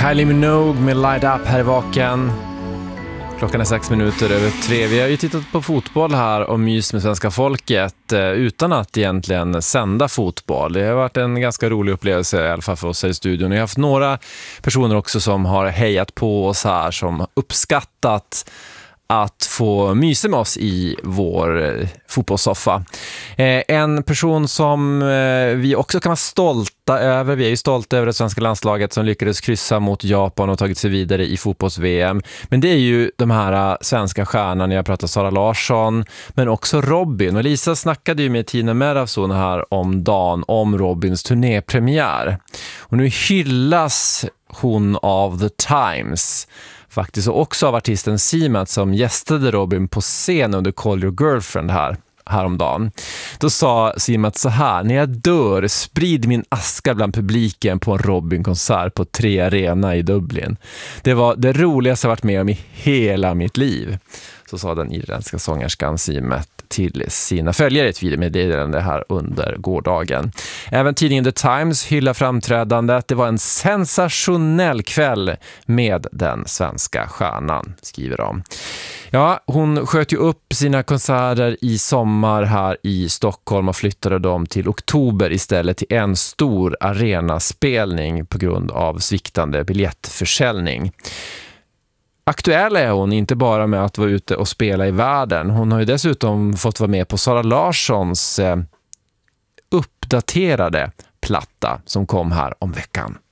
Kylie Minogue med Light Up här i Vaken. Klockan är 3:06. Vi har ju tittat på fotboll här och mys med svenska folket utan att egentligen sända fotboll. Det har varit en ganska rolig upplevelse i alla fall för oss här i studion. Vi har haft några personer också som har hejat på oss här, som uppskattat att få mysa med oss i vår fotbollssoffa. En person som vi också kan vara stolta över, vi är ju stolta över det svenska landslaget som lyckades kryssa mot Japan och tagit sig vidare i fotbolls-VM. Men det är ju de här svenska stjärnorna, jag pratar Sara Larsson, men också Robin. Och Lisa snackade ju med Tina Merafson här om dagen om Robins turnépremiär. Och nu hyllas hon av The Times faktiskt, och också av artisten Simat som gästade Robin på scen under Call Your Girlfriend häromdagen. Då sa Simat så här: när jag dör, sprid min aska bland publiken på en Robin-konsert på 3 Arena i Dublin. Det var det roligaste jag varit med om i hela mitt liv. Så sa den irländska sångerskan Simat till sina följare i ett videomeddelande här under gårdagen. Även tidningen The Times hyllar framträdandet. Det var en sensationell kväll med den svenska stjärnan, skriver de. Ja, hon sköt ju upp sina konserter i sommar här i Stockholm och flyttade dem till oktober istället till en stor arenaspelning på grund av sviktande biljettförsäljning. Aktuell är hon inte bara med att vara ute och spela i världen. Hon har ju dessutom fått vara med på Sara Larssons uppdaterade platta som kom här om veckan.